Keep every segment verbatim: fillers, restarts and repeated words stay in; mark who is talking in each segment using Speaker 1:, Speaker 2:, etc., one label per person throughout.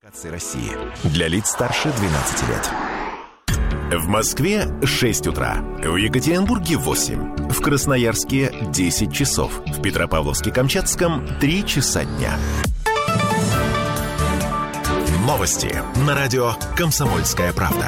Speaker 1: России для лиц старше двенадцати лет. В Москве шесть утра, в Екатеринбурге восемь, в Красноярске десять часов, в Петропавловске-Камчатском три часа дня. Новости на радио «Комсомольская правда».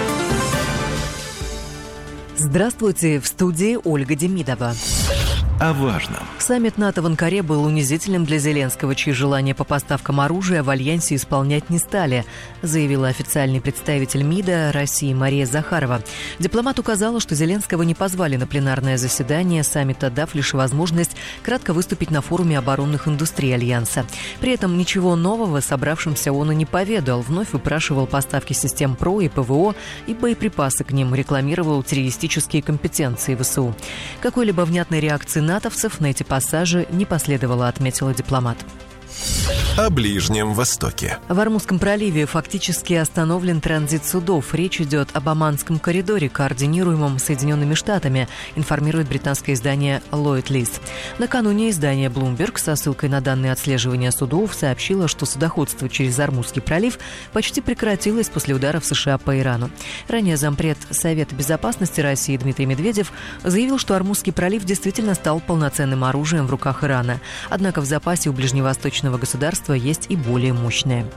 Speaker 2: Здравствуйте, в студии Ольга Демидова.
Speaker 1: О важном.
Speaker 2: Саммит НАТО в Анкаре был унизительным для Зеленского, чьи желания по поставкам оружия в альянсе исполнять не стали, заявила официальный представитель МИДа России Мария Захарова. Дипломат указала, что Зеленского не позвали на пленарное заседание саммита, дав лишь возможность кратко выступить на форуме оборонных индустрий Альянса. При этом ничего нового собравшимся он и не поведал, вновь выпрашивал поставки систем ПРО и ПВО и боеприпасы к ним, рекламировал террористические компетенции ВСУ. Какой-либо внятной реакции натовцев на эти пассажи не последовало, отметила дипломат.
Speaker 1: О Ближнем Востоке.
Speaker 2: В Ормузском проливе фактически остановлен транзит судов. Речь идет об Оманском коридоре, координируемом Соединенными Штатами, информирует британское издание Lloyd List. Накануне издание Bloomberg со ссылкой на данные отслеживания судов сообщило, что судоходство через Ормузский пролив почти прекратилось после ударов США по Ирану. Ранее зампред Совета безопасности России Дмитрий Медведев заявил, что Ормузский пролив действительно стал полноценным оружием в руках Ирана. Однако в запасе у ближневосточного государства есть и более мощное.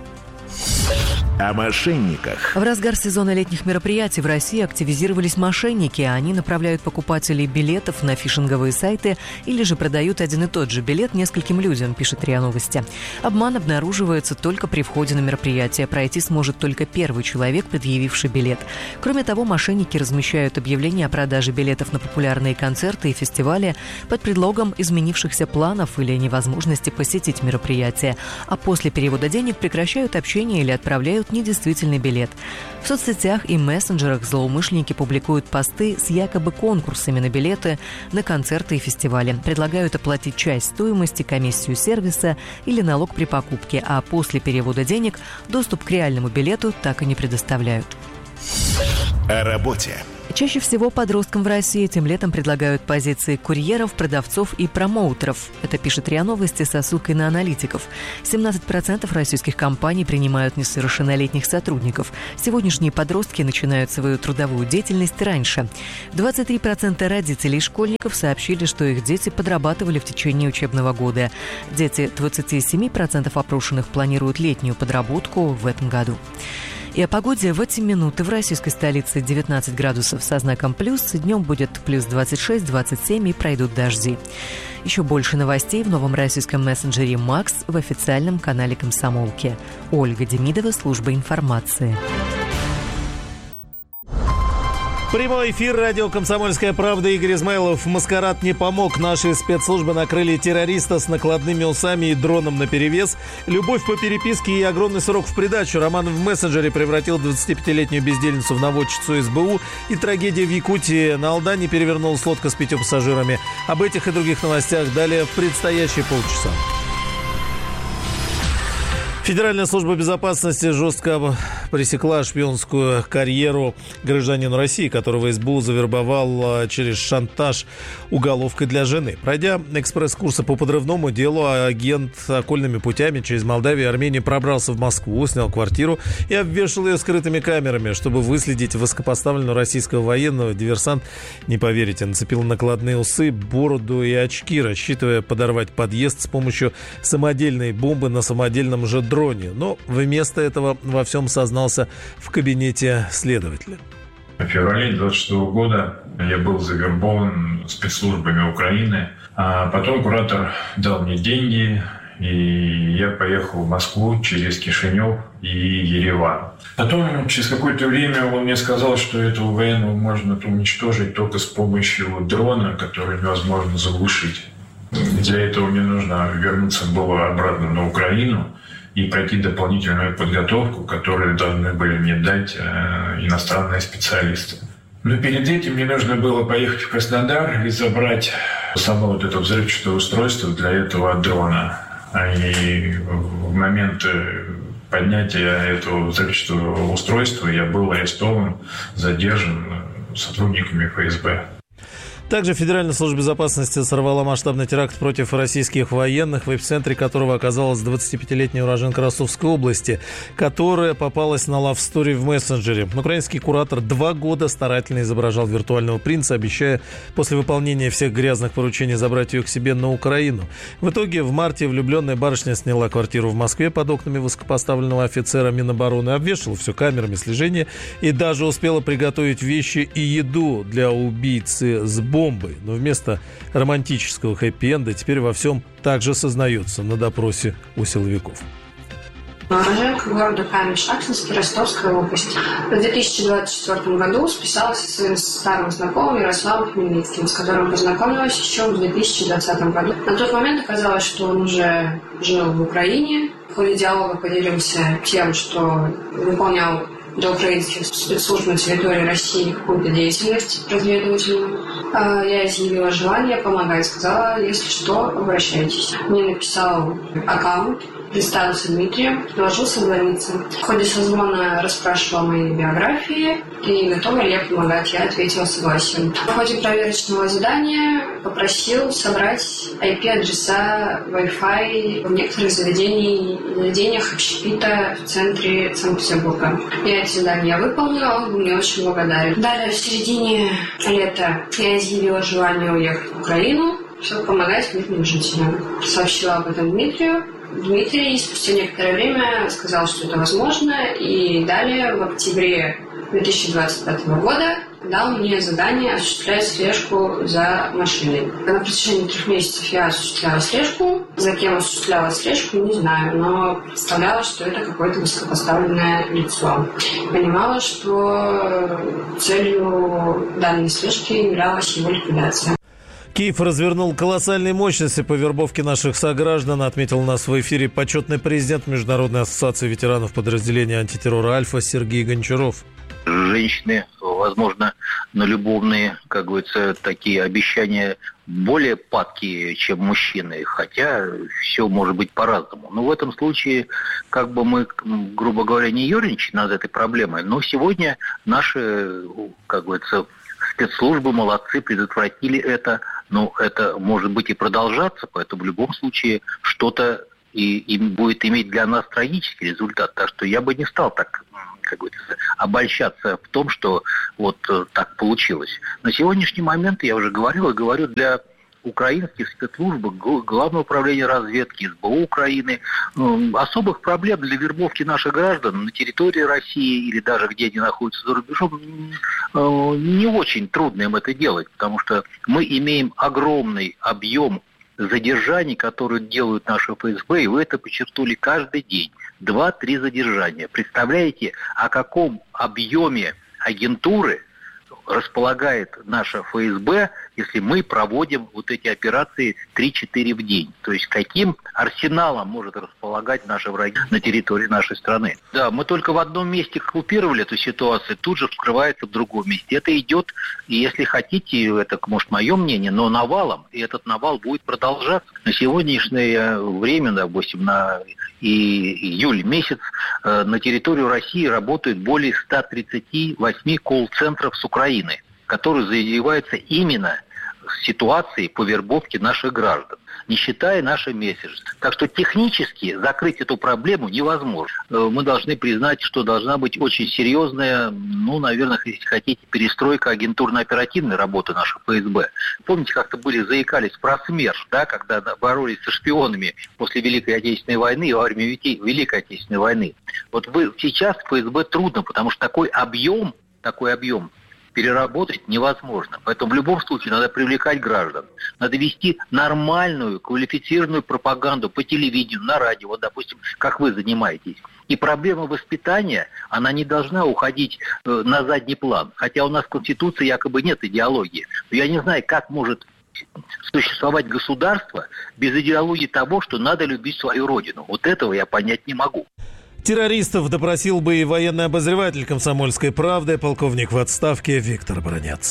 Speaker 1: О мошенниках.
Speaker 2: В разгар сезона летних мероприятий в России активизировались мошенники. Они направляют покупателей билетов на фишинговые сайты или же продают один и тот же билет нескольким людям, пишет РИА Новости. Обман обнаруживается только при входе на мероприятие. Пройти сможет только первый человек, предъявивший билет. Кроме того, мошенники размещают объявления о продаже билетов на популярные концерты и фестивали под предлогом изменившихся планов или невозможности посетить мероприятие. А после перевода денег прекращают общение или отправляют недействительный билет. В соцсетях и мессенджерах злоумышленники публикуют посты с якобы конкурсами на билеты на концерты и фестивали. Предлагают оплатить часть стоимости, комиссию сервиса или налог при покупке, а после перевода денег доступ к реальному билету так и не предоставляют.
Speaker 1: О работе.
Speaker 2: Чаще всего подросткам в России этим летом предлагают позиции курьеров, продавцов и промоутеров. Это пишет РИА Новости со ссылкой на аналитиков. семнадцать процентов российских компаний принимают несовершеннолетних сотрудников. Сегодняшние подростки начинают свою трудовую деятельность раньше. двадцать три процента родителей школьников сообщили, что их дети подрабатывали в течение учебного года. Дети двадцать семь процентов опрошенных планируют летнюю подработку в этом году. И о погоде в эти минуты в российской столице девятнадцать градусов со знаком плюс, днем будет плюс двадцать шесть - двадцать семь и пройдут дожди. Еще больше новостей в новом российском мессенджере «Макс» в официальном канале «Комсомолки». Ольга Демидова, служба информации.
Speaker 3: Прямой эфир радио «Комсомольская правда». Игорь Измайлов. Маскарад не помог. Наши спецслужбы накрыли террориста с накладными усами и дроном наперевес. Любовь по переписке и огромный срок в придачу. Роман в мессенджере превратил двадцатипятилетнюю бездельницу в наводчицу СБУ. И трагедия в Якутии. На Алдане перевернулась лодка с пятью пассажирами. Об этих и других новостях далее в предстоящие полчаса. Федеральная служба безопасности жестко пресекла шпионскую карьеру гражданину России, которого СБУ завербовал через шантаж уголовкой для жены. Пройдя экспресс-курсы по подрывному делу, агент окольными путями через Молдавию и Армению пробрался в Москву, снял квартиру и обвешал ее скрытыми камерами, чтобы выследить высокопоставленного российского военного. Диверсант, не поверите, нацепил накладные усы, бороду и очки, рассчитывая подорвать подъезд с помощью самодельной бомбы на самодельном же дроне. Но вместо этого во всем сознался в кабинете следователя.
Speaker 4: В феврале двадцать шестого года я был завербован спецслужбами Украины, а потом куратор дал мне деньги, и я поехал в Москву через Кишинев и Ереван. Потом, через какое-то время, он мне сказал, что этого военного можно уничтожить только с помощью дрона, который невозможно заглушить. Для этого мне нужно вернуться было обратно на Украину и пройти дополнительную подготовку, которую должны были мне дать э, иностранные специалисты. Но перед этим мне нужно было поехать в Краснодар и забрать само вот это взрывчатое устройство для этого дрона. И в момент поднятия этого взрывчатого устройства я был арестован, задержан сотрудниками ФСБ.
Speaker 3: Также Федеральная служба безопасности сорвала масштабный теракт против российских военных, в эпицентре которого оказалась двадцатипятилетняя уроженка Ростовской области, которая попалась на лавстори в мессенджере. Украинский куратор два года старательно изображал виртуального принца, обещая после выполнения всех грязных поручений забрать ее к себе на Украину. В итоге в марте влюбленная барышня сняла квартиру в Москве под окнами высокопоставленного офицера Минобороны, обвешала все камерами слежения и даже успела приготовить вещи и еду для убийцы с бомбой. Но вместо романтического хэппи-энда теперь во всем также сознается на допросе у силовиков.
Speaker 5: Уроженка города Камень-Шахтинский, Ростовской области. В две тысячи двадцать четвёртом году списалась со своим старым знакомым Ярославом Хмельницким, с которым познакомилась еще в две тысячи двадцатом году. На тот момент оказалось, что он уже жил в Украине. В ходе диалога поделился тем, что выполнял для украинских спецслужб на территории России какую-то деятельность разведывательную. Я изъявила желание помогать, сказала, если что, обращайтесь. Мне написал аккаунт, представился Дмитрием, предложил созвониться. В ходе созвона расспрашивала о моей биографии и готова ли я помогать. Я ответила согласен. В ходе проверочного задания попросил собрать ай пи-адреса Wi-Fi в некоторых заведениях, заведениях общепита в центре Санкт-Петербурга. Я эти задания выполнила, он был мне очень благодарен. Далее, в середине лета я изъявила желание уехать в Украину, чтобы помогать мирным жителям. Сообщила об этом Дмитрию. Дмитрий спустя некоторое время сказал, что это возможно, и далее в октябре две тысячи двадцать пятого года дал мне задание осуществлять слежку за машиной. На протяжении трех месяцев я осуществляла слежку. За кем осуществляла слежку, не знаю, но представляла, что это какое-то высокопоставленное лицо. Понимала, что целью данной слежки являлась его ликвидация.
Speaker 3: Киев развернул колоссальные мощности по вербовке наших сограждан, отметил у нас в эфире почетный президент Международной ассоциации ветеранов подразделения антитеррора «Альфа» Сергей Гончаров.
Speaker 6: Женщины, возможно, на любовные, как говорится, такие обещания более падкие, чем мужчины, хотя все может быть по-разному. Но в этом случае, как бы мы, грубо говоря, не ерничали над этой проблемой, но сегодня наши, как говорится, спецслужбы молодцы, предотвратили это, но это может быть и продолжаться, поэтому в любом случае что-то и, и будет иметь для нас трагический результат. Так что я бы не стал так, как говорится, обольщаться в том, что вот так получилось. На сегодняшний момент, я уже говорил и говорю, для украинских спецслужб, Главного управления разведки, эс бэ о Украины, особых проблем для вербовки наших граждан на территории России или даже где они находятся за рубежом, не очень трудно им это делать, потому что мы имеем огромный объем задержаний, которые делают наши эф эс бэ, и вы это подчеркнули каждый день. Два-три задержания. Представляете, о каком объеме агентуры располагает наша эф эс бэ, если мы проводим вот эти операции три-четыре в день. То есть каким арсеналом может располагать наши враги на территории нашей страны. Да, мы только в одном месте оккупировали эту ситуацию, тут же вскрывается в другом месте. Это идет, и если хотите, это, может, мое мнение, но навалом, и этот навал будет продолжаться. На сегодняшнее время, допустим, на и июль месяц э, на территорию России работают более ста тридцати восьми колл-центров с Украины, которые занимаются именно ситуацией по вербовке наших граждан, не считая наши месседжи. Так что технически закрыть эту проблему невозможно. Мы должны признать, что должна быть очень серьезная, ну, наверное, если хотите, перестройка агентурно-оперативной работы нашей эф эс бэ. Помните, как-то были, заикались про СМЕРШ, да, когда боролись со шпионами после Великой Отечественной войны и во время Великой Отечественной войны. Вот вы, сейчас эф эс бэ трудно, потому что такой объем, такой объем переработать невозможно. Поэтому в любом случае надо привлекать граждан. Надо вести нормальную, квалифицированную пропаганду по телевидению, на радио, вот, допустим, как вы занимаетесь. И проблема воспитания, она не должна уходить э, на задний план. Хотя у нас в Конституции якобы нет идеологии. Но я не знаю, как может существовать государство без идеологии того, что надо любить свою родину. Вот этого я понять не могу.
Speaker 3: Террористов допросил бы и военный обозреватель «Комсомольской правды», полковник в отставке Виктор Баранец.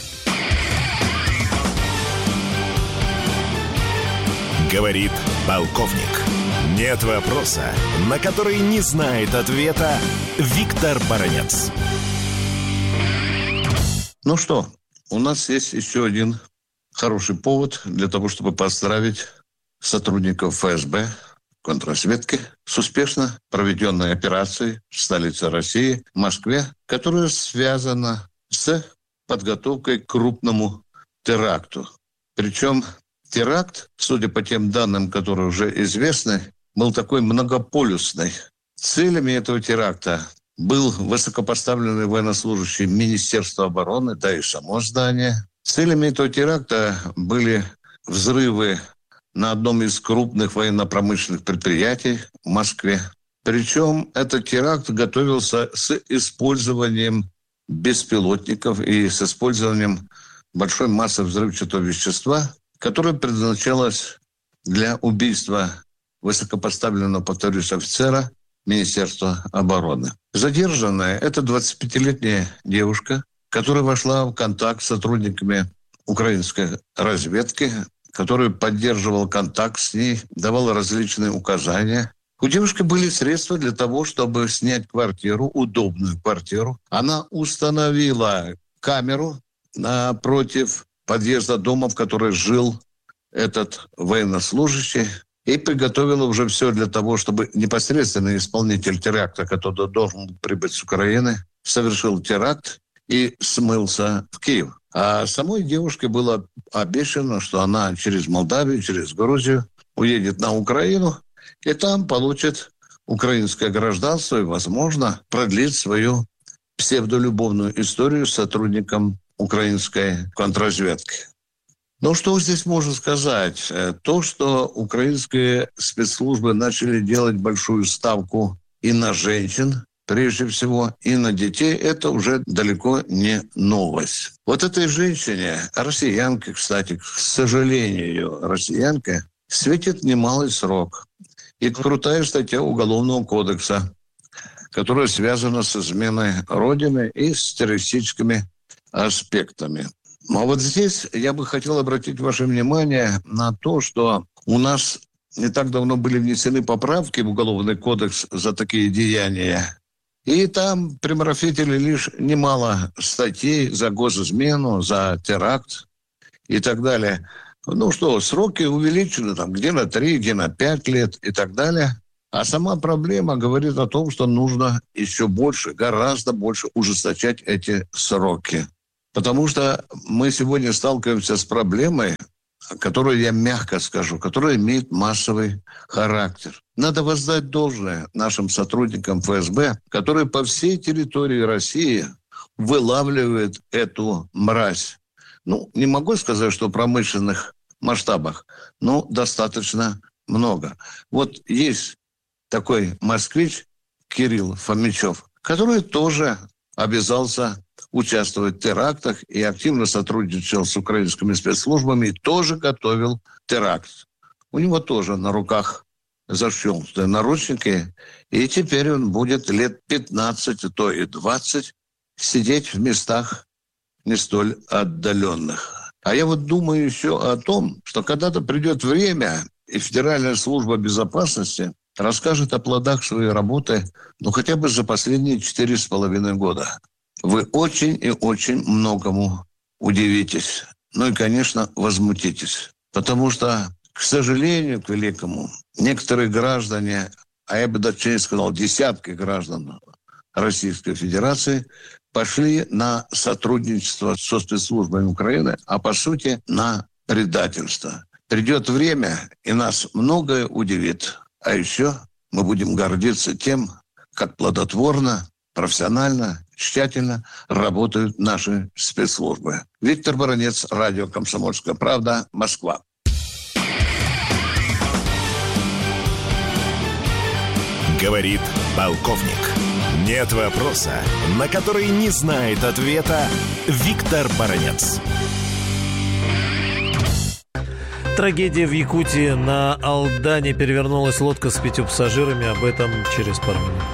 Speaker 1: Говорит полковник. Нет вопроса, на который не знает ответа Виктор Баранец.
Speaker 7: Ну что, у нас есть еще один хороший повод для того, чтобы поздравить сотрудников эф эс бэ, контрразведки, с успешно проведенной операцией в столице России, Москве, которая связана с подготовкой к крупному теракту. Причем теракт, судя по тем данным, которые уже известны, был такой многополюсный. Целями этого теракта был высокопоставленный военнослужащий Министерства обороны, да и само здание. Целями этого теракта были взрывы на одном из крупных военно-промышленных предприятий в Москве. Причем этот теракт готовился с использованием беспилотников и с использованием большой массы взрывчатого вещества, которое предназначалось для убийства высокопоставленного, повторюсь, офицера Министерства обороны. Задержанная – это двадцатипятилетняя девушка, которая вошла в контакт с сотрудниками украинской разведки, который поддерживал контакт с ней, давал различные указания. У девушки были средства для того, чтобы снять квартиру, удобную квартиру. Она установила камеру напротив подъезда дома, в котором жил этот военнослужащий, и приготовила уже все для того, чтобы непосредственно исполнитель теракта, который должен был прибыть с Украины, совершил теракт и смылся в Киев. А самой девушке было обещано, что она через Молдавию, через Грузию уедет на Украину и там получит украинское гражданство и, возможно, продлит свою псевдолюбовную историю с сотрудником украинской контрразведки. Ну, что здесь можно сказать? То, что украинские спецслужбы начали делать большую ставку и на женщин, прежде всего, и на детей, это уже далеко не новость. Вот этой женщине, россиянке, кстати, к сожалению, россиянке, светит немалый срок. И крутая статья Уголовного кодекса, которая связана с изменой Родины и с террористическими аспектами. А вот здесь я бы хотел обратить ваше внимание на то, что у нас не так давно были внесены поправки в Уголовный кодекс за такие деяния. И там примарафетили лишь немало статей за госизмену, за теракт и так далее. Ну что, сроки увеличены там где на три, где на пять лет и так далее. А сама проблема говорит о том, что нужно еще больше, гораздо больше ужесточать эти сроки. Потому что мы сегодня сталкиваемся с проблемой, которую я мягко скажу, которая имеет массовый характер. Надо воздать должное нашим сотрудникам эф эс бэ, которые по всей территории России вылавливают эту мразь. Ну, не могу сказать, что в промышленных масштабах, но достаточно много. Вот есть такой москвич Кирилл Фомичев, который тоже обязался участвовать в терактах и активно сотрудничал с украинскими спецслужбами и тоже готовил теракт. У него тоже на руках защелкнутые наручники, и теперь он будет лет пятнадцать, а то и двадцать сидеть в местах не столь отдаленных. А я вот думаю еще о том, что когда-то придет время, и Федеральная служба безопасности расскажет о плодах своей работы, ну, хотя бы за последние четыре с половиной года. Вы очень и очень многому удивитесь. Ну и, конечно, возмутитесь. Потому что, к сожалению, к великому, некоторые граждане, а я бы даже сказал, десятки граждан Российской Федерации пошли на сотрудничество со спецслужбами Украины, а по сути на предательство. Придет время, и нас многое удивит. А еще мы будем гордиться тем, как плодотворно, профессионально, тщательно работают наши спецслужбы. Виктор Баранец, радио «Комсомольская правда», Москва.
Speaker 1: Говорит полковник. Нет вопроса, на который не знает ответа Виктор Баранец.
Speaker 3: Трагедия в Якутии. На Алдане перевернулась лодка с пятью пассажирами. Об этом через пару минут.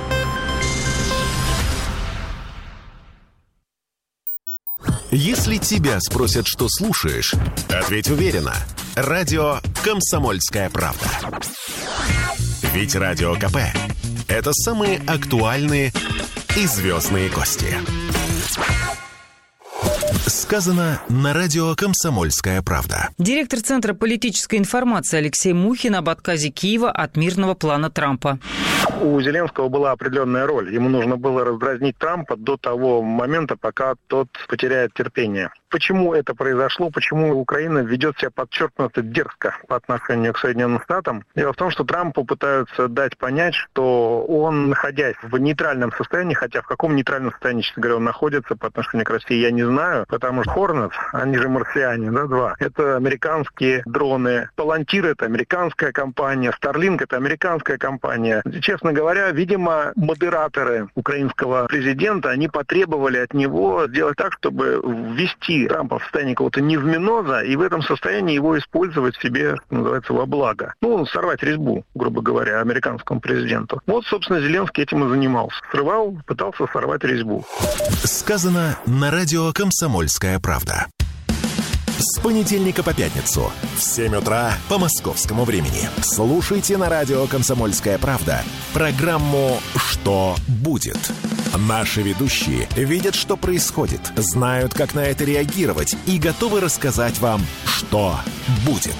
Speaker 1: Если тебя спросят, что слушаешь, ответь уверенно. Радио «Комсомольская правда». Ведь Радио ка пэ – это самые актуальные и звездные гости. Сказано на радио «Комсомольская правда».
Speaker 8: Директор Центра политической информации Алексей Мухин об отказе Киева от мирного плана Трампа.
Speaker 9: У Зеленского была определенная роль. Ему нужно было раздразнить Трампа до того момента, пока тот потеряет терпение. Почему это произошло? Почему Украина ведет себя подчеркнуто дерзко по отношению к Соединенным Штатам? Дело в том, что Трампу пытаются дать понять, что он, находясь в нейтральном состоянии, хотя в каком нейтральном состоянии, честно говоря, он находится по отношению к России, я не знаю, потому что Hornet, они же марсиане, да, два, это американские дроны, Palantir — это американская компания, Starlink — это американская компания. Честно говоря, видимо, модераторы украинского президента, они потребовали от него сделать так, чтобы ввести Трампа в состояние какого-то невменоза и в этом состоянии его использовать себе, что называется, во благо. Ну, сорвать резьбу, грубо говоря, американскому президенту. Вот, собственно, Зеленский этим и занимался. Срывал, пытался сорвать резьбу.
Speaker 1: Сказано на радио «Комсомольская правда». С понедельника по пятницу в семь утра по московскому времени. Слушайте на радио «Комсомольская правда» программу «Что будет?». Наши ведущие видят, что происходит, знают, как на это реагировать и готовы рассказать вам, что будет.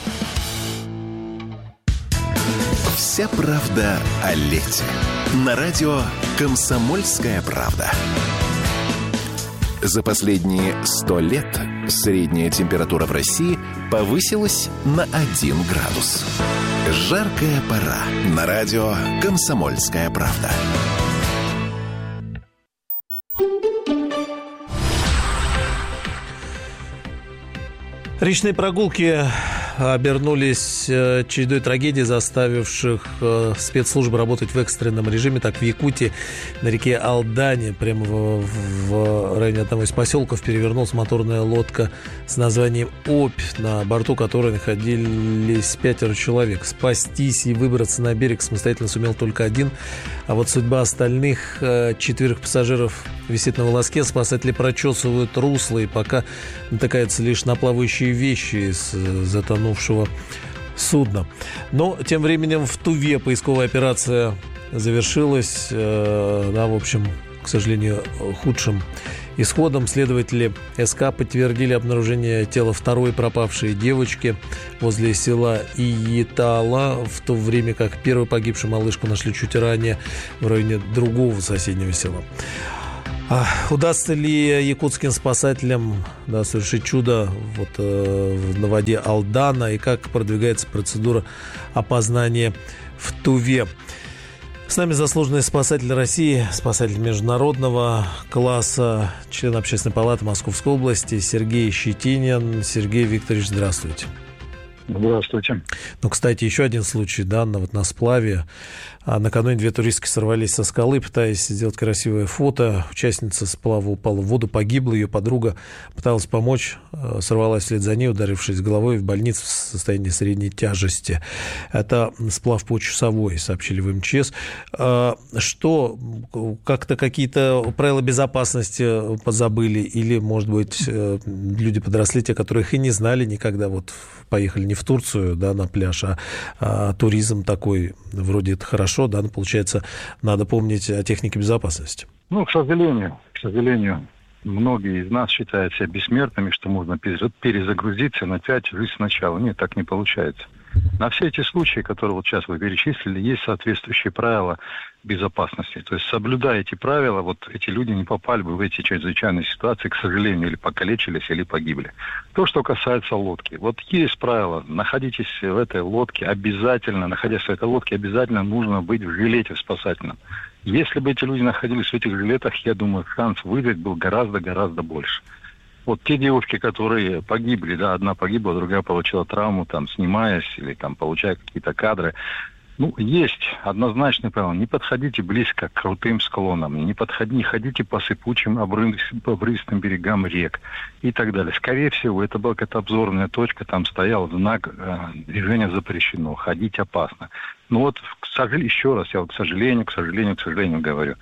Speaker 1: Вся правда о лете. На радио «Комсомольская правда». За последние сто лет средняя температура в России повысилась на один градус. Жаркая пора. На радио «Комсомольская правда».
Speaker 3: Речные прогулки обернулись чередой трагедий, заставивших спецслужбы работать в экстренном режиме. Так, в Якутии на реке Алдане, прямо в, в районе одного из поселков, перевернулась моторная лодка с названием «Обь», на борту которой находились пятеро человек. Спастись и выбраться на берег самостоятельно сумел только один, а вот судьба остальных четверых пассажиров висит на волоске. Спасатели прочесывают русло и пока натыкаются лишь на плавающие вещи из затонувшего судна. Но тем временем в Туве поисковая операция завершилась, э, да, в общем, к сожалению, худшим исходом. Следователи СК подтвердили обнаружение тела второй пропавшей девочки возле села Иетала, в то время как первую погибшую малышку нашли чуть ранее в районе другого соседнего села. А удастся ли якутским спасателям, да, совершить чудо вот, э, на воде Алдана, и как продвигается процедура опознания в Туве? С нами заслуженный спасатель России, спасатель международного класса, член Общественной палаты Московской области Сергей Щетинин. Сергей Викторович, здравствуйте.
Speaker 10: Здравствуйте.
Speaker 3: Ну, кстати, еще один случай, да, на, вот на сплаве. А накануне две туристки сорвались со скалы, пытаясь сделать красивое фото. Участница сплава упала в воду, погибла. Ее подруга пыталась помочь, сорвалась вслед за ней, ударившись головой в больницу в состоянии средней тяжести. Это сплав по Чусовой, сообщили в эм че эс. Что, как-то какие-то правила безопасности позабыли? Или, может быть, люди подросли, те, которые их и не знали никогда, вот поехали не в Турцию, да, на пляж, а, а туризм такой, вроде это хорошо, да, но, получается, надо помнить о технике безопасности.
Speaker 10: Ну, к сожалению, к сожалению, многие из нас считают себя бессмертными, что можно перезагрузиться, начать жизнь сначала. Нет, так не получается. На все эти случаи, которые вот сейчас вы перечислили, есть соответствующие правила безопасности. То есть, соблюдая эти правила, вот эти люди не попали бы в эти чрезвычайные ситуации, к сожалению, или покалечились, или погибли. То, что касается лодки. Вот есть правило, находитесь в этой лодке обязательно, находясь в этой лодке, обязательно нужно быть в жилете спасательном. Если бы эти люди находились в этих жилетах, я думаю, шанс выжить был гораздо-гораздо больше. Вот те девушки, которые погибли, да, одна погибла, другая получила травму, там, снимаясь или там получая какие-то кадры. Ну, есть однозначное правило. Не подходите близко к крутым склонам, не подходите, не ходите по сыпучим обрывистым берегам рек и так далее. Скорее всего, это была какая-то обзорная точка, там стоял знак э, движение запрещено, ходить опасно. Ну вот, к сожалению, еще раз, я вот, к сожалению, к сожалению, к сожалению говорю.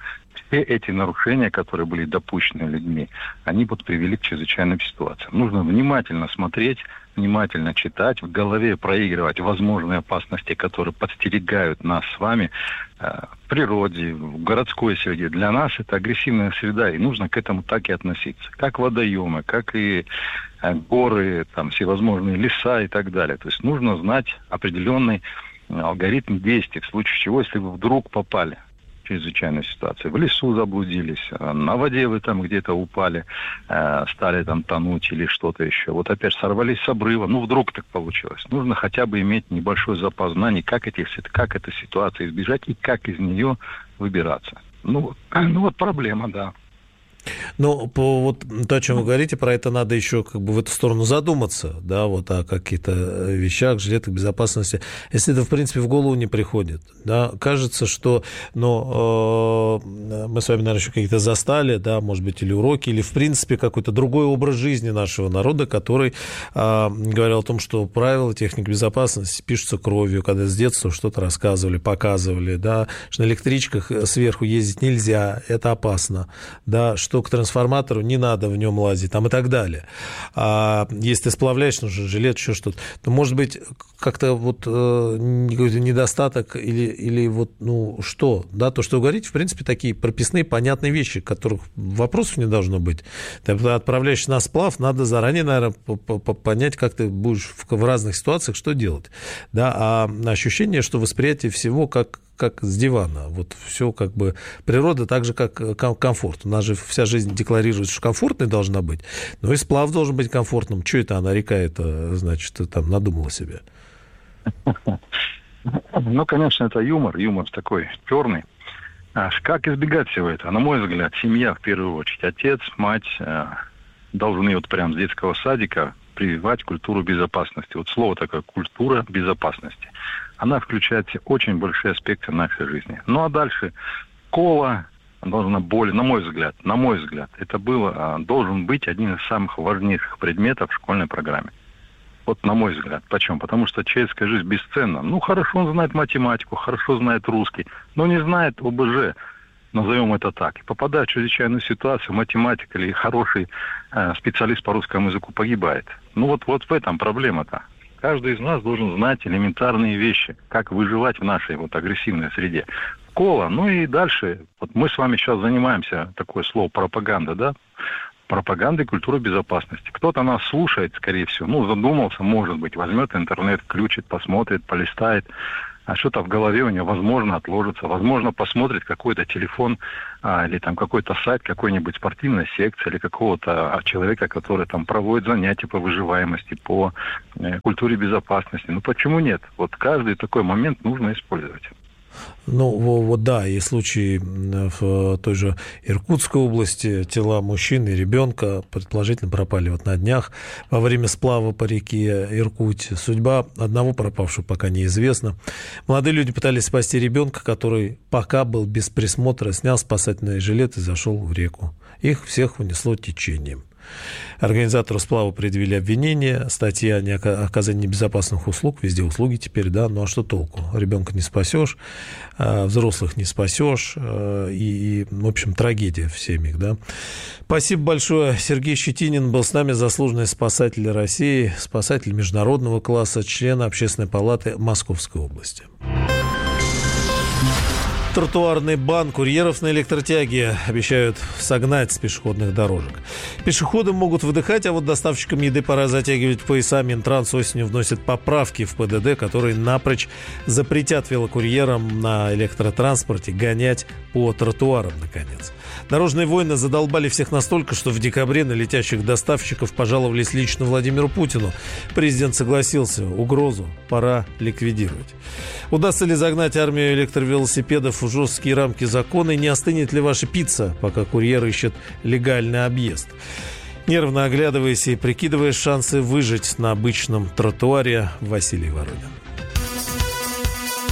Speaker 10: все эти нарушения, которые были допущены людьми, они вот привели к чрезвычайным ситуациям. Нужно внимательно смотреть, внимательно читать, в голове проигрывать возможные опасности, которые подстерегают нас с вами э, в природе, в городской среде. Для нас это агрессивная среда, и нужно к этому так и относиться. Как водоемы, как и э, горы, там, всевозможные леса и так далее. То есть нужно знать определенный алгоритм действий, в случае чего, если вы вдруг попали в чрезвычайную ситуацию, в лесу заблудились, на воде вы там где-то упали, э, стали там тонуть или что-то еще. Вот опять сорвались с обрыва, ну вдруг так получилось. Нужно хотя бы иметь небольшой запас знаний, как, эти, как этой ситуации избежать и как из нее выбираться. Ну, ну вот проблема, да.
Speaker 3: Ну, по вот то, о чем вы говорите, про это надо еще как бы в эту сторону задуматься, да, вот о каких-то вещах, жилетах безопасности, если это, в принципе, в голову не приходит, да, кажется, что, ну, э, мы с вами, наверное, еще какие-то застали, да, может быть, или уроки, или, в принципе, какой-то другой образ жизни нашего народа, который э, говорил о том, что правила техники безопасности пишутся кровью, когда с детства что-то рассказывали, показывали, да, что на электричках сверху ездить нельзя, это опасно, да, что к трансформатору не надо в нем лазить, там и так далее. А если ты сплавляешь, нужен жилет, еще что-то, то, может быть, как-то вот э, какой-то недостаток или, или вот, ну, что, да, то, что вы говорите, в принципе, такие прописные, понятные вещи, которых вопросов не должно быть. Ты отправляешься на сплав, надо заранее, наверное, понять, как ты будешь в разных ситуациях, что делать, да, а ощущение, что восприятие всего как как с дивана. Вот все как бы природа так же, как комфорт. У нас же вся жизнь декларирует, что комфортной должна быть, но и сплав должен быть комфортным. Что это она, река это, значит, там надумала себе?
Speaker 10: Ну, конечно, это юмор. Юмор такой черный. А как избегать всего этого? На мой взгляд, семья в первую очередь. Отец, мать должны вот прям с детского садика прививать культуру безопасности. Вот слово такое «культура безопасности». Она включает в себя очень большие аспекты нашей жизни. Ну, а дальше школа должна более, на мой взгляд, на мой взгляд, это было, должен быть один из самых важнейших предметов в школьной программе. Вот на мой взгляд. Почему? Потому что человеческая жизнь бесценна. Ну, хорошо он знает математику, хорошо знает русский, но не знает о бэ жэ, назовем это так. И попадая в чрезвычайную ситуацию, математик или хороший э, специалист по русскому языку погибает. Ну, вот, вот в этом проблема-то. Каждый из нас должен знать элементарные вещи, как выживать в нашей вот агрессивной среде. Школа, ну и дальше. Вот мы с вами сейчас занимаемся, такое слово пропаганда, да? Пропагандой культуры безопасности. Кто-то нас слушает, скорее всего, ну, задумался, может быть, возьмет интернет, включит, посмотрит, полистает, а что-то в голове у него, возможно, отложится, возможно, посмотрит какой-то телефон а, или там какой-то сайт какой-нибудь спортивной секции или какого-то а, человека, который там проводит занятия по выживаемости, по э, культуре безопасности. Ну, почему нет? Вот каждый такой момент нужно использовать.
Speaker 3: Ну, вот да, и случаи в той же Иркутской области, тела мужчины и ребенка предположительно пропали вот на днях во время сплава по реке Иркуть. Судьба одного пропавшего пока неизвестна. Молодые люди пытались спасти ребенка, который пока был без присмотра, снял спасательный жилет и зашел в реку. Их всех унесло течением. Организатору сплава предъявили обвинение, статья о оказании безопасных услуг, везде услуги теперь, да, ну а что толку? Ребенка не спасешь, взрослых не спасешь, и, и в общем, трагедия в семьях, да. Спасибо большое. Сергей Щетинин был с нами, заслуженный спасатель России, спасатель международного класса, член Общественной палаты Московской области. Тротуарный бан курьеров на электротяге обещают согнать с пешеходных дорожек. Пешеходы могут выдыхать, а вот доставщикам еды пора затягивать пояса. Минтранс осенью вносит поправки в пэ дэ дэ, которые напрочь запретят велокурьерам на электротранспорте гонять по тротуарам, наконец. Дорожные войны задолбали всех настолько, что в декабре на летящих доставщиков пожаловались лично Владимиру Путину. Президент согласился, угрозу пора ликвидировать. Удастся ли загнать армию электровелосипедов в жесткие рамки закона, и не остынет ли ваша пицца, пока курьер ищет легальный объезд? Нервно оглядываясь и прикидывая шансы выжить на обычном тротуаре, Василий Воронин.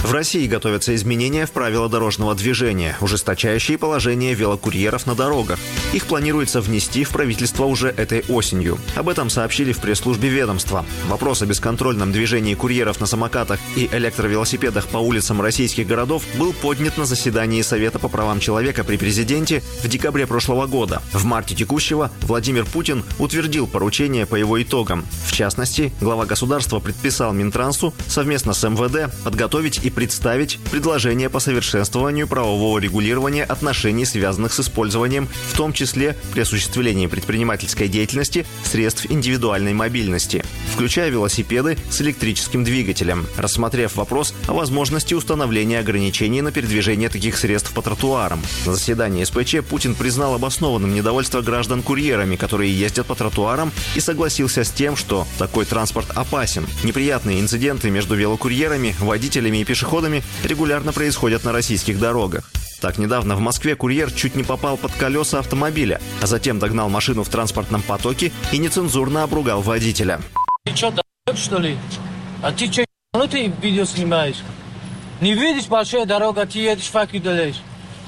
Speaker 11: В России готовятся изменения в правила дорожного движения, ужесточающие положение велокурьеров на дорогах. Их планируется внести в правительство уже этой осенью. Об этом сообщили в пресс-службе ведомства. Вопрос о бесконтрольном движении курьеров на самокатах и электровелосипедах по улицам российских городов был поднят на заседании Совета по правам человека при президенте в декабре прошлого года. В марте текущего Владимир Путин утвердил поручение по его итогам. В частности, глава государства предписал Минтрансу совместно с эм вэ дэ подготовить и представить предложение по совершенствованию правового регулирования отношений, связанных с использованием, в том числе при осуществлении предпринимательской деятельности, средств индивидуальной мобильности, включая велосипеды с электрическим двигателем, рассмотрев вопрос о возможности установления ограничений на передвижение таких средств по тротуарам. На заседании эс пэ че Путин признал обоснованным недовольство граждан курьерами, которые ездят по тротуарам, и согласился с тем, что такой транспорт опасен. Неприятные инциденты между велокурьерами, водителями и пешеходами регулярно происходят на российских дорогах. Так, недавно в Москве курьер чуть не попал под колеса автомобиля, а затем догнал машину в транспортном потоке и нецензурно обругал водителя.
Speaker 12: Ты что, д***, что ли? А ты что, ну ты видео снимаешь? Не видишь большая дорога, ты едешь, факи удаляешь.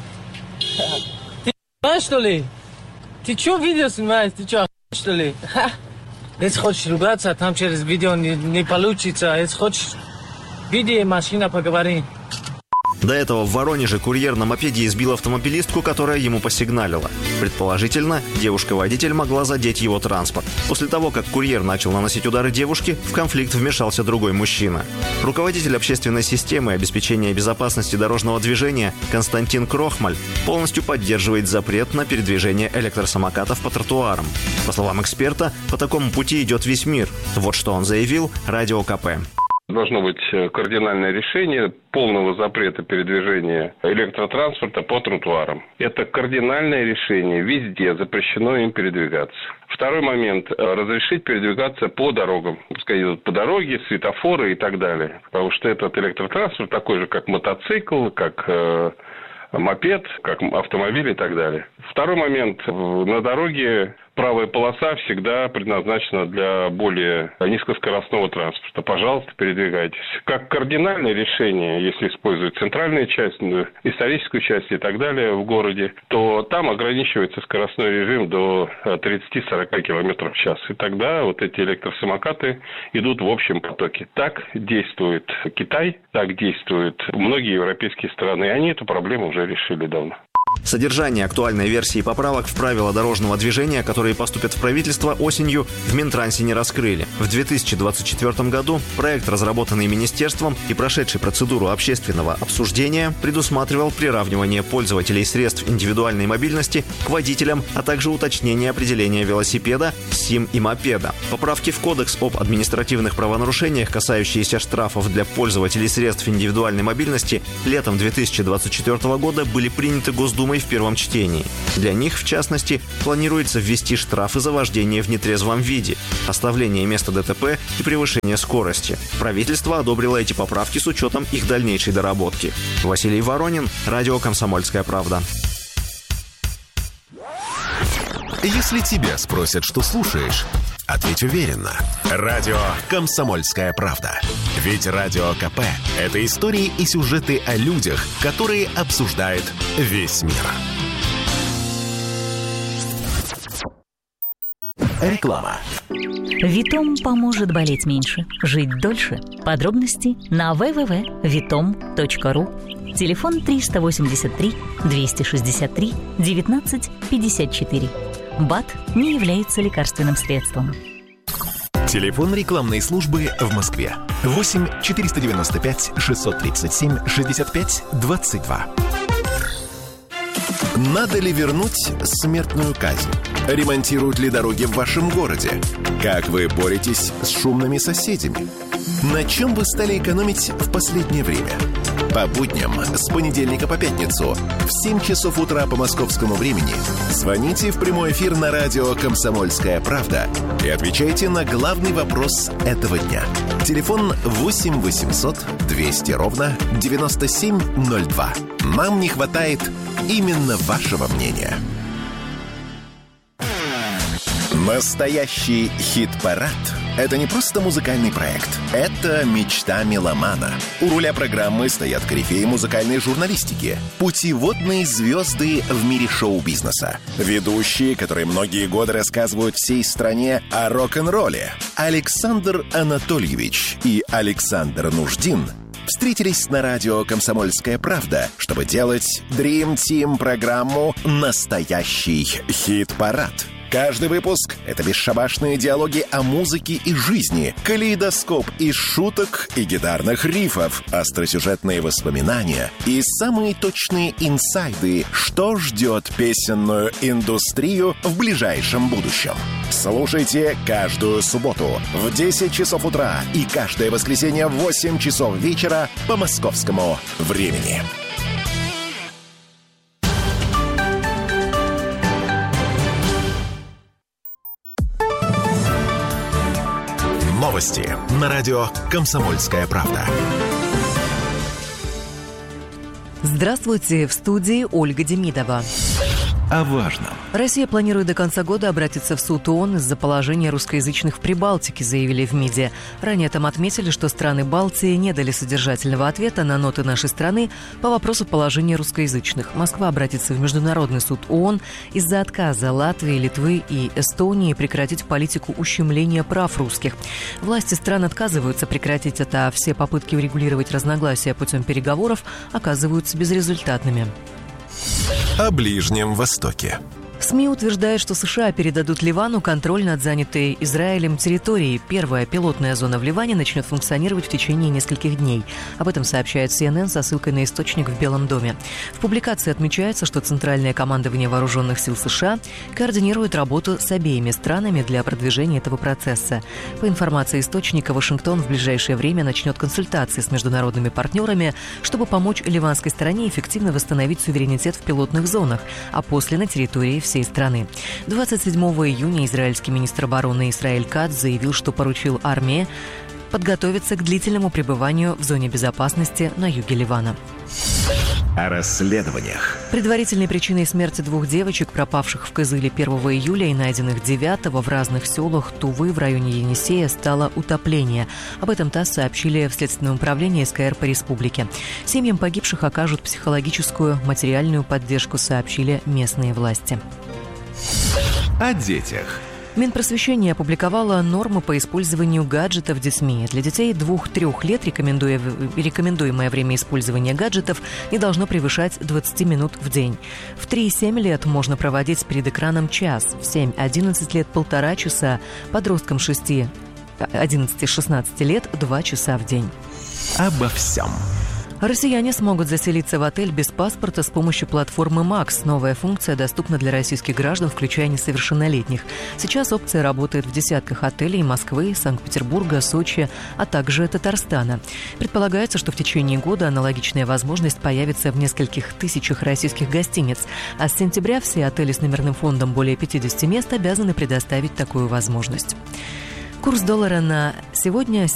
Speaker 12: Ты д***, что ли? Ты что видео снимаешь? Ты что, что ли? Если хочешь ругаться, там через видео не, не получится. Если хочешь... Види, машина, поговори.
Speaker 11: До этого в Воронеже курьер на мопеде избил автомобилистку, которая ему посигналила. Предположительно, девушка-водитель могла задеть его транспорт. После того, как курьер начал наносить удары девушке, в конфликт вмешался другой мужчина. Руководитель общественной системы обеспечения безопасности дорожного движения Константин Крохмаль полностью поддерживает запрет на передвижение электросамокатов по тротуарам. По словам эксперта, по такому пути идет весь мир. Вот что он заявил Радио ка пэ.
Speaker 13: Должно быть кардинальное решение полного запрета передвижения электротранспорта по тротуарам. Это кардинальное решение. Везде запрещено им передвигаться. Второй момент. Разрешить передвигаться по дорогам. Пускай идут по дороге, светофоры и так далее. Потому что этот электротранспорт такой же, как мотоцикл, как э, мопед, как автомобиль и так далее. Второй момент. На дороге правая полоса всегда предназначена для более низкоскоростного транспорта. Пожалуйста, передвигайтесь. Как кардинальное решение, если использовать центральную часть, историческую часть и так далее в городе, то там ограничивается скоростной режим до тридцать-сорок километров в час. И тогда вот эти электросамокаты идут в общем потоке. Так действует Китай, так действуют многие европейские страны. И они эту проблему уже решили давно.
Speaker 11: Содержание актуальной версии поправок в правила дорожного движения, которые поступят в правительство осенью, в Минтрансе не раскрыли. В две тысячи двадцать четвёртом году проект, разработанный министерством и прошедший процедуру общественного обсуждения, предусматривал приравнивание пользователей средств индивидуальной мобильности к водителям, а также уточнение определения велосипеда, СИМ и мопеда. Поправки в Кодекс об административных правонарушениях, касающиеся штрафов для пользователей средств индивидуальной мобильности, летом две тысячи двадцать четвёртого года были приняты Госдумой в первом чтении. Для них, в частности, планируется ввести штрафы за вождение в нетрезвом виде, оставление места дэ тэ пэ и превышение скорости. Правительство одобрило эти поправки с учетом их дальнейшей доработки. Василий Воронин, Радио «Комсомольская правда».
Speaker 1: Если тебя спросят, что слушаешь, ответь уверенно. Радио «Комсомольская правда». Ведь Радио ка пэ – это истории и сюжеты о людях, которые обсуждает весь мир. Реклама.
Speaker 14: Витом поможет болеть меньше, жить дольше. Подробности на дабл ю дабл ю дабл ю точка витом точка ру. Телефон триста восемьдесят три двести шестьдесят три девятнадцать пятьдесят четыре. БАД не является лекарственным средством.
Speaker 1: Телефон рекламной службы в Москве. восемь четыреста девяносто пять шестьсот тридцать семь шестьдесят пять двадцать два. Надо ли вернуть смертную казнь? Ремонтируют ли дороги в вашем городе? Как вы боретесь с шумными соседями? На чем вы стали экономить в последнее время? По будням с понедельника по пятницу в семь часов утра по московскому времени звоните в прямой эфир на радио «Комсомольская правда» и отвечайте на главный вопрос этого дня. Телефон восемь восемьсот двести ровно девяносто семь ноль два. Нам не хватает именно вашего мнения. Настоящий хит-парад – это не просто музыкальный проект. Это Это мечта меломана. У руля программы стоят корифеи музыкальной журналистики, путеводные звезды в мире шоу-бизнеса, ведущие, которые многие годы рассказывают всей стране о рок-н-ролле. Александр Анатольевич и Александр Нуждин встретились на радио «Комсомольская правда», чтобы делать Dream Team программу «Настоящий хит-парад». Каждый выпуск — это бесшабашные диалоги о музыке и жизни, калейдоскоп из шуток и гитарных рифов, остросюжетные воспоминания и самые точные инсайды, что ждет песенную индустрию в ближайшем будущем. Слушайте каждую субботу в десять часов утра и каждое воскресенье в восемь часов вечера по московскому времени. Новости на радио «Комсомольская правда».
Speaker 2: Здравствуйте, в студии Ольга Демидова.
Speaker 1: О важном.
Speaker 2: Россия планирует до конца года обратиться в суд ООН из-за положения русскоязычных в Прибалтике, заявили в МИДе. Ранее там отметили, что страны Балтии не дали содержательного ответа на ноты нашей страны по вопросу положения русскоязычных. Москва обратится в Международный суд ООН из-за отказа Латвии, Литвы и Эстонии прекратить политику ущемления прав русских. Власти стран отказываются прекратить это, а все попытки урегулировать разногласия путем переговоров оказываются безрезультатными.
Speaker 1: О Ближнем Востоке.
Speaker 2: СМИ утверждают, что США передадут Ливану контроль над занятой Израилем территорией. Первая пилотная зона в Ливане начнет функционировать в течение нескольких дней. Об этом сообщает Си Эн Эн со ссылкой на источник в Белом доме. В публикации отмечается, что Центральное командование Вооруженных сил США координирует работу с обеими странами для продвижения этого процесса. По информации источника, Вашингтон в ближайшее время начнет консультации с международными партнерами, чтобы помочь ливанской стороне эффективно восстановить суверенитет в пилотных зонах, а после на территории всей страны. двадцать седьмого июня израильский министр обороны Исраэль Кац заявил, что поручил армии подготовиться к длительному пребыванию в зоне безопасности на юге Ливана.
Speaker 1: О расследованиях.
Speaker 2: Предварительной причиной смерти двух девочек, пропавших в Кызыле первого июля и найденных девятого в разных селах Тувы в районе Енисея, стало утопление. Об этом ТАСС сообщили в Следственном управлении эс ка эр по республике. Семьям погибших окажут психологическую, материальную поддержку, сообщили местные власти.
Speaker 1: О детях.
Speaker 2: Минпросвещение опубликовало нормы по использованию гаджетов детьми. Для детей двух-трёх лет рекомендуемое время использования гаджетов не должно превышать двадцать минут в день. В три-семь лет можно проводить перед экраном час, в семь-одиннадцать лет – полтора часа, подросткам шести-одиннадцати-шестнадцати лет – два часа в день.
Speaker 1: Обо всем.
Speaker 2: Россияне смогут заселиться в отель без паспорта с помощью платформы «Макс». Новая функция доступна для российских граждан, включая несовершеннолетних. Сейчас опция работает в десятках отелей Москвы, Санкт-Петербурга, Сочи, а также Татарстана. Предполагается, что в течение года аналогичная возможность появится в нескольких тысячах российских гостиниц. А с сентября все отели с номерным фондом более пятидесяти мест обязаны предоставить такую возможность. Курс доллара на сегодня